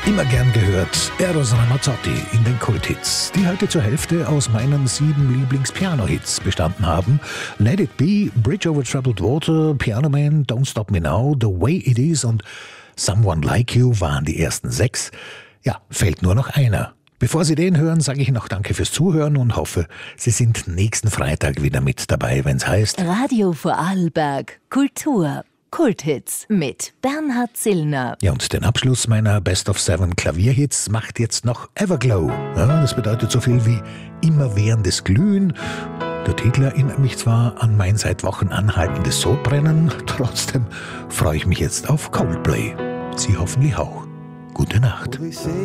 Immer gern gehört, Eros Ramazzotti in den Kulthits, die heute zur Hälfte aus meinen 7 Lieblings-Piano-Hits bestanden haben. Let It Be, Bridge Over Troubled Water, Piano Man, Don't Stop Me Now, The Way It Is und Someone Like You waren die ersten 6. Ja, fehlt nur noch einer. Bevor Sie den hören, sage ich noch Danke fürs Zuhören und hoffe, Sie sind nächsten Freitag wieder mit dabei, wenn's heißt Radio Vorarlberg Kultur. Kulthits mit Bernhard Zillner. Ja, und den Abschluss meiner Best of 7 Klavierhits macht jetzt noch Everglow. Ja, das bedeutet so viel wie immerwährendes Glühen. Der Titel erinnert mich zwar an mein seit Wochen anhaltendes Sodbrennen, trotzdem freue ich mich jetzt auf Coldplay. Sie hoffentlich auch. Gute Nacht.